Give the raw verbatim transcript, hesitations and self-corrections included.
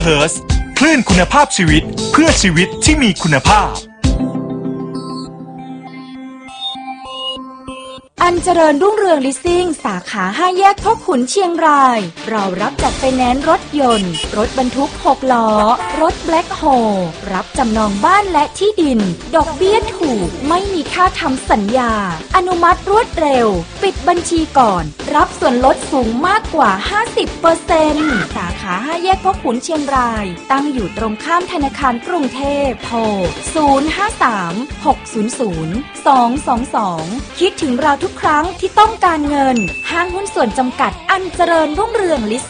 เฮิร์สคลื่นคุณภาพชีวิตเพื่อชีวิตที่มีคุณภาพอันเจริญรุ่งเรืองลิสซิ่งสาขาห้าแยกพ่อขุนเชียงรายเรารับจัดไฟแนนซ์รถยนต์รถบรรทุกหกล้อรถแบล็คโฮลรับจำนองบ้านและที่ดินดอกเบี้ยถูกไม่มีค่าทำสัญญาอนุมัติรวดเร็วปิดบัญชีก่อนรับส่วนลดสูงมากกว่า ห้าสิบเปอร์เซ็นต์ สาขาห้าแยกพ่อขุนเชียงรายตั้งอยู่ตรงข้ามธนาคารกรุงเทพโทรศูนย์ ห้า สาม หก ศูนย์ ศูนย์ สอง สอง สองคิดถึงเราทุกครั้งที่ต้องการเงินห้างหุ้นส่วนจำกัดอันเจริญรุ่งเรืองลิส